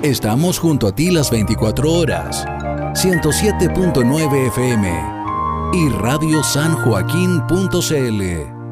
Estamos junto a ti las 24 horas. 107.9 FM y radiosanjoaquín.cl.